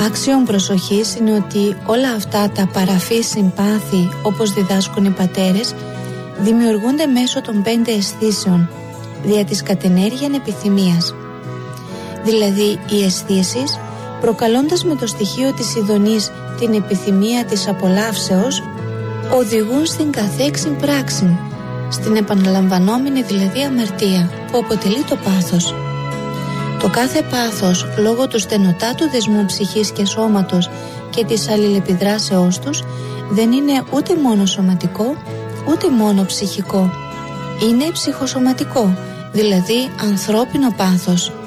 Άξιον προσοχής είναι ότι όλα αυτά τα παραφή συμπάθη, όπως διδάσκουν οι πατέρες, δημιουργούνται μέσω των 5 αισθήσεων, δια της κατενέργειαν επιθυμίας. Δηλαδή οι αισθήσεις, προκαλώντας με το στοιχείο της ειδονής την επιθυμία της απολαύσεως, οδηγούν στην καθέξιν πράξη, στην επαναλαμβανόμενη δηλαδή αμαρτία που αποτελεί το πάθος. Το κάθε πάθος, λόγω του στενοτάτου δεσμού ψυχής και σώματος και της αλληλεπιδράσεώς τους, δεν είναι ούτε μόνο σωματικό, ούτε μόνο ψυχικό. Είναι ψυχοσωματικό, δηλαδή ανθρώπινο πάθος.